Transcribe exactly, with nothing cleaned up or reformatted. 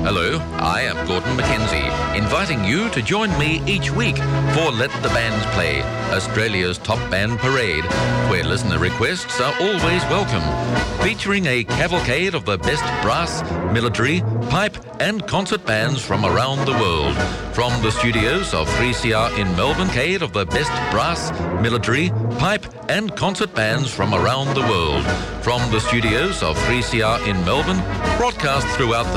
Hello, I am Gordon Mackenzie, inviting you to join me each week for Let the Bands Play, Australia's top band parade, where listener requests are always welcome, featuring a cavalcade of the best brass, military, pipe and concert bands from around the world. From the studios of three C R in Melbourne, cavalcade of the best brass, military, pipe and concert bands from around the world. From the studios of three C R in Melbourne, broadcast throughout the